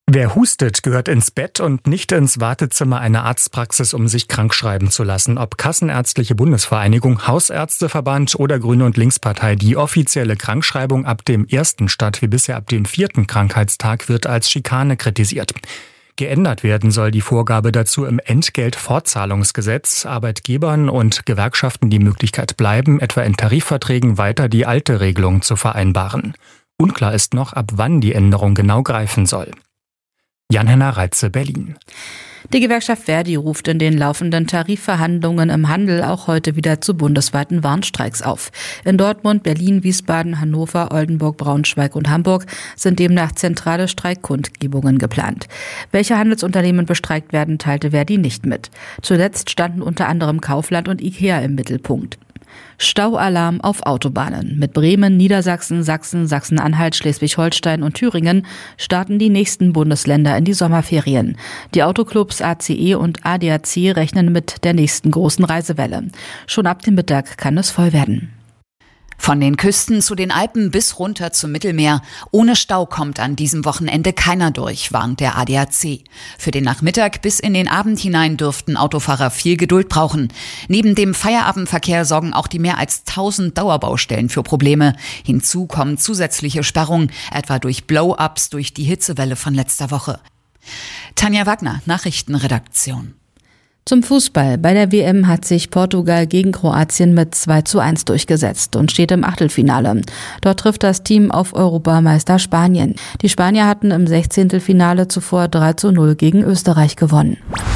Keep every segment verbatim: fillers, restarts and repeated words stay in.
Wer hustet, gehört ins Bett und nicht ins Wartezimmer einer Arztpraxis, um sich krankschreiben zu lassen. Ob Kassenärztliche Bundesvereinigung, Hausärzteverband oder Grüne- und Linkspartei, die offizielle Krankschreibung ab dem ersten statt wie bisher ab dem vierten Krankheitstag wird als Schikane kritisiert. Geändert werden soll die Vorgabe dazu im Entgeltfortzahlungsgesetz. Arbeitgebern und Gewerkschaften die Möglichkeit bleiben, etwa in Tarifverträgen weiter die alte Regelung zu vereinbaren. Unklar ist noch, ab wann die Änderung genau greifen soll. Jan-Henner Reitze, Berlin. Die Gewerkschaft Verdi ruft in den laufenden Tarifverhandlungen im Handel auch heute wieder zu bundesweiten Warnstreiks auf. In Dortmund, Berlin, Wiesbaden, Hannover, Oldenburg, Braunschweig und Hamburg sind demnach zentrale Streikkundgebungen geplant. Welche Handelsunternehmen bestreikt werden, teilte Verdi nicht mit. Zuletzt standen unter anderem Kaufland und IKEA im Mittelpunkt. Staualarm auf Autobahnen. Mit Bremen, Niedersachsen, Sachsen, Sachsen-Anhalt, Schleswig-Holstein und Thüringen starten die nächsten Bundesländer in die Sommerferien. Die Autoclubs A C E und A D A C rechnen mit der nächsten großen Reisewelle. Schon ab dem Mittag kann es voll werden. Von den Küsten zu den Alpen bis runter zum Mittelmeer. Ohne Stau kommt an diesem Wochenende keiner durch, warnt der A D A C. Für den Nachmittag bis in den Abend hinein dürften Autofahrer viel Geduld brauchen. Neben dem Feierabendverkehr sorgen auch die mehr als tausend Dauerbaustellen für Probleme. Hinzu kommen zusätzliche Sperrungen, etwa durch Blow-ups durch die Hitzewelle von letzter Woche. Tanja Wagner, Nachrichtenredaktion. Zum Fußball. Bei der W M hat sich Portugal gegen Kroatien mit zwei zu eins durchgesetzt und steht im Achtelfinale. Dort trifft das Team auf Europameister Spanien. Die Spanier hatten im Sechzehntelfinale zuvor drei zu null gegen Österreich gewonnen.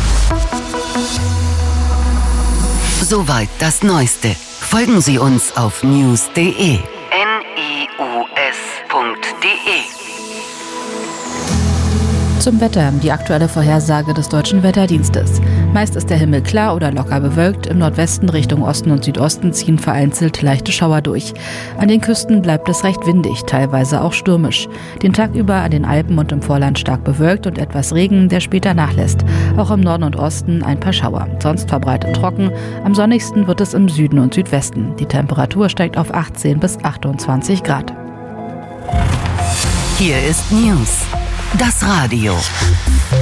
Soweit das Neueste. Folgen Sie uns auf news punkt de. N I U S punkt de. Zum Wetter, die aktuelle Vorhersage des Deutschen Wetterdienstes. Meist ist der Himmel klar oder locker bewölkt. Im Nordwesten Richtung Osten und Südosten ziehen vereinzelt leichte Schauer durch. An den Küsten bleibt es recht windig, teilweise auch stürmisch. Den Tag über an den Alpen und im Vorland stark bewölkt und etwas Regen, der später nachlässt. Auch im Norden und Osten ein paar Schauer. Sonst verbreitet trocken. Am sonnigsten wird es im Süden und Südwesten. Die Temperatur steigt auf achtzehn bis achtundzwanzig Grad. Hier ist News. Das Radio.